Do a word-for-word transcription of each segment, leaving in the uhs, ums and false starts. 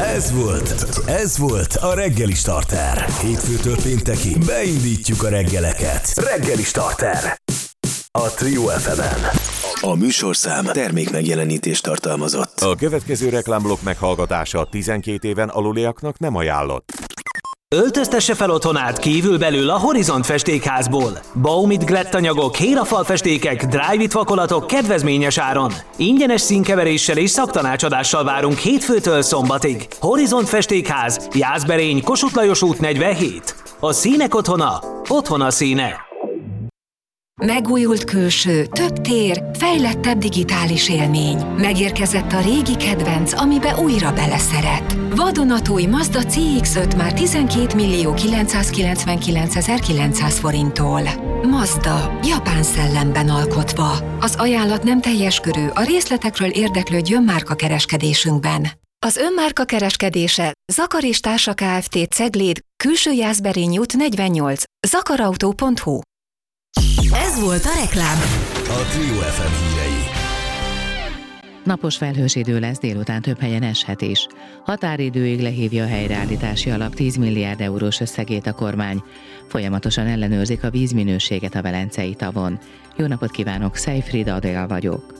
Ez volt, ez volt a Reggeli Starter. Hétfőtől péntekig beindítjuk a reggeleket. Reggeli Starter. A Trio ef emen. A műsorszám termék megjelenítést tartalmazott. A következő reklámblokk meghallgatása tizenkét éven aluliaknak nem ajánlott. Öltöztesse fel otthonát kívül-belül a Horizont festékházból. Baumit glettanyagok, hérafalfestékek, dry-fit vakolatok kedvezményes áron. Ingyenes színkeveréssel és szaktanácsadással várunk hétfőtől szombatig. Horizont festékház, Jászberény, Kossuth Lajos út negyvenhét. A színek otthona, otthon a színe. Megújult külső, több tér, fejlettebb digitális élmény. Megérkezett a régi kedvenc, amibe újra beleszeret. Vadonatúj Mazda cé iksz öt már tizenkét millió kilencszázkilencvenkilencezer-kilencszáz forinttól. Mazda, japán szellemben alkotva. Az ajánlat nem teljes körű, a részletekről érdeklődjön márkakereskedésünkben. Az önmárka kereskedése Zakar és Társa Kft. Cegléd, Külső Jászberény út negyvennyolc, zakarautó pont hu. Ez volt a reklám. A Trio ef em hírei. Napos felhős idő lesz, délután több helyen eshet is. Határidőig lehívja a helyreállítási alap tíz milliárd eurós összegét a kormány. Folyamatosan ellenőrzik a vízminőséget a Velencei tavon. Jó napot kívánok, Szejfrida Adél vagyok.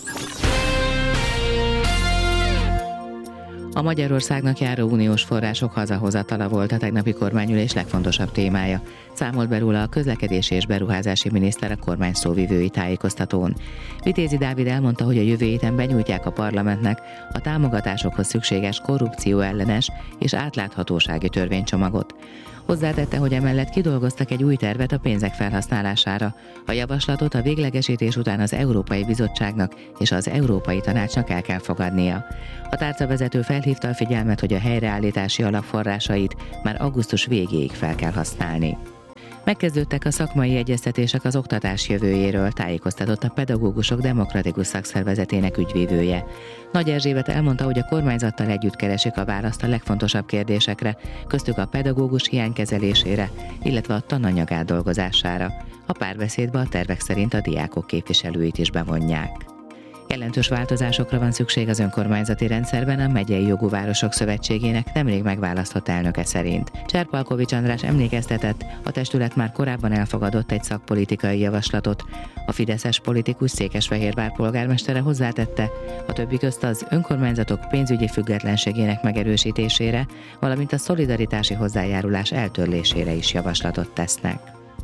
A Magyarországnak járó uniós források hazahozatala volt a tegnapi kormányülés legfontosabb témája. Számolt be róla a közlekedési és beruházási miniszter a kormány szóvivői tájékoztatón. Vitézi Dávid elmondta, hogy a jövő héten benyújtják a parlamentnek a támogatásokhoz szükséges korrupció ellenes és átláthatósági törvénycsomagot. Hozzátette, hogy emellett kidolgoztak egy új tervet a pénzek felhasználására. A javaslatot a véglegesítés után az Európai Bizottságnak és az Európai Tanácsnak el kell fogadnia. A tárcavezető felhívta a figyelmet, hogy a helyreállítási alap forrásait már augusztus végéig fel kell használni. Megkezdődtek a szakmai egyeztetések az oktatás jövőjéről, tájékoztatott a Pedagógusok Demokratikus Szakszervezetének ügyvívője. Nagy Erzsébet elmondta, hogy a kormányzattal együtt keresik a választ a legfontosabb kérdésekre, köztük a pedagógus hiány kezelésére, illetve a tananyag átdolgozására. A párbeszédbe a tervek szerint a diákok képviselőit is bevonják. Jelentős változásokra van szükség az önkormányzati rendszerben a Megyei Jogú Városok Szövetségének nemrég megválasztott elnöke szerint. Cserpalkovics András emlékeztetett, a testület már korábban elfogadott egy szakpolitikai javaslatot. A fideszes politikus Székesfehérvár polgármestere hozzátette, a többi közt az önkormányzatok pénzügyi függetlenségének megerősítésére, valamint a szolidaritási hozzájárulás eltörlésére is javaslatot tesznek.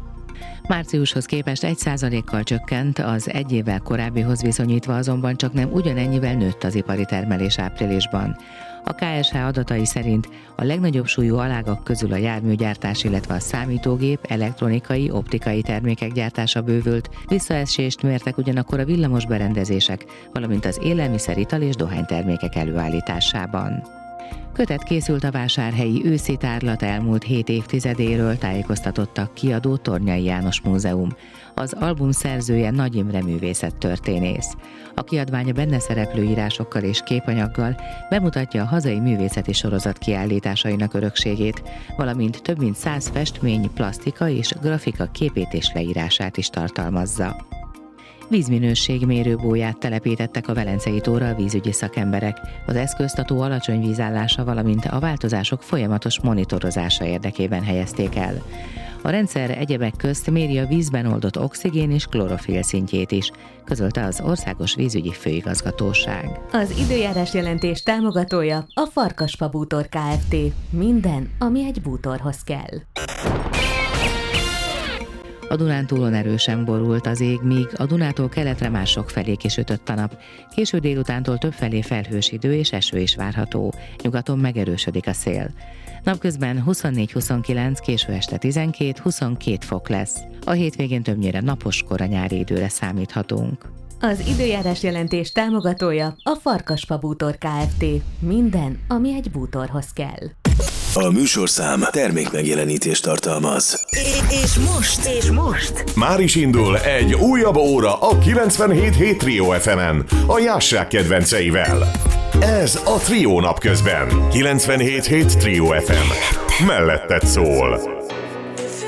Márciushoz képest egy százalékkal csökkent, az egy évvel korábbihoz viszonyítva azonban csak nem ugyanennyivel nőtt az ipari termelés áprilisban. A ká es há adatai szerint a legnagyobb súlyú alágak közül a járműgyártás, illetve a számítógép, elektronikai, optikai termékek gyártása bővült, visszaesést mértek ugyanakkor a villamos berendezések, valamint az élelmiszer, ital és dohánytermékek előállításában. Kötet készült a vásárhelyi őszi tárlat elmúlt hét évtizedéről, tájékoztatott a kiadó Tornyai János Múzeum. Az album szerzője Nagy Imre művészettörténész. A kiadvány a benne szereplő írásokkal és képanyaggal bemutatja a hazai művészeti sorozat kiállításainak örökségét, valamint több mint száz festmény, plasztika és grafika képét és leírását is tartalmazza. Vízminőségmérőbóját telepítettek a Velencei tóra a vízügyi szakemberek. Az eszközt a tó alacsony vízállása, valamint a változások folyamatos monitorozása érdekében helyezték el. A rendszer egyebek közt méri a vízben oldott oxigén és klorofil szintjét is, közölte az Országos Vízügyi Főigazgatóság. Az időjárás jelentés támogatója a Farkasfa Bútor Kft. Minden, ami egy bútorhoz kell. A Dunántúlon erősen borult az ég, míg a Dunától keletre mások felé kisütött a nap. Késő délutántól többfelé felhős idő és eső is várható. Nyugaton megerősödik a szél. Napközben huszonnégy-huszonkilenc, késő este tizenkét-huszonkét fok lesz. A hétvégén többnyire napos kora nyári időre számíthatunk. Az időjárás jelentés támogatója a Farkasfa Bútor Kft. Minden, ami egy bútorhoz kell. A műsorszám termék megjelenítést tartalmaz. És most, és most Már is indul egy újabb óra a kilencvenhét hét Trio ef emen, a Jászság kedvenceivel. Ez a Trio napközben. kilencvenhét hét Trio ef em. Melletted szól.